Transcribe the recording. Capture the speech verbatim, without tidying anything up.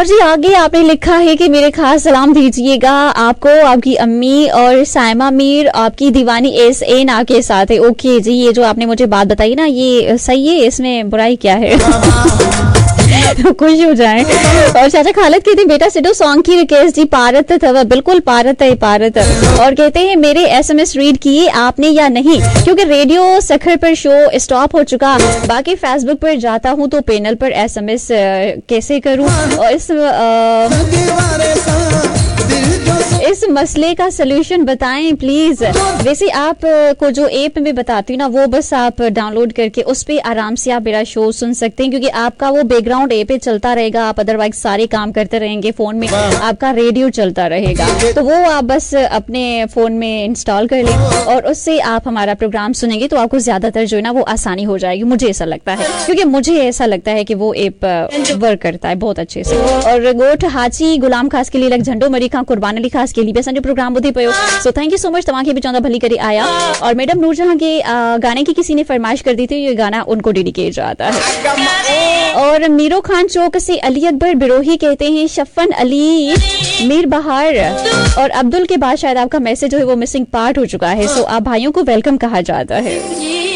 और जी आगे आपने लिखा है कि मेरे खास सलाम दीजिएगा आपको, आपकी अम्मी और साइमा मीर, आपकी दीवानी एस ए ना के साथ है। ओके जी, ये जो आपने मुझे बात बताई ना ये सही है, इसमें बुराई क्या है? खुश हो जाए। और चाचा खालिद कहते हैं बेटा सिडो सॉन्ग की रिक्वेस्ट जी पारत था, बिल्कुल पारत है पारत। और कहते हैं मेरे एसएमएस रीड किए आपने या नहीं, क्योंकि रेडियो सखर पर शो स्टॉप हो चुका, बाकी फेसबुक पर जाता हूँ तो पैनल पर एसएमएस कैसे करूँ, और इस आ, इस मसले का सलूशन बताएं प्लीज। वैसे आप को जो ऐप में बताती हूँ ना वो बस आप डाउनलोड करके उस पे आराम से आप मेरा शो सुन सकते हैं, क्योंकि आपका वो बैकग्राउंड ऐप पे चलता रहेगा, आप अदरवाइज सारे काम करते रहेंगे फोन में, आपका रेडियो चलता रहेगा, तो वो आप बस अपने फोन में इंस्टॉल कर लें और उससे आप हमारा प्रोग्राम सुनेंगे तो आपको ज्यादातर जो है ना वो आसानी हो जाएगी, मुझे ऐसा लगता है, क्योंकि मुझे ऐसा लगता है कि वो ऐप वर्क करता है बहुत अच्छे से। और गोठ हाची गुलाम खास के लिए लग झंडो मरी खां कुर्बान अली खास के लिए भी प्रोग्राम बुद्धि पयो, so thank you so much, तमाके भी चौंदा भली करी आया। और मैडम नूरजहां के आ, गाने की किसी ने फरमाइश कर दी थी, ये गाना उनको डेडिकेट जाता है। और मीरो खान चौक से अली अकबर बिरोही कहते हैं शफन अली मीर बहार और अब्दुल के बाद शायद आपका मैसेज जो है वो मिसिंग पार्ट हो चुका है, सो आप भाइयों को वेलकम कहा जाता है।